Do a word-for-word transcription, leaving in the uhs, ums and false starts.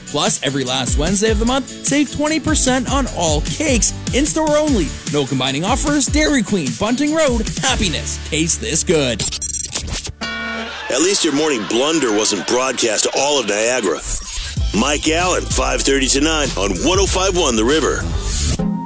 Plus, every last Wednesday of the month, save twenty percent on all cakes. In-store only. No combining offers. Dairy Queen, Bunting Road. Happiness. Taste this good. At least your morning blunder wasn't broadcast to all of Niagara. Mike Allen, five thirty to nine on one oh five point one The River.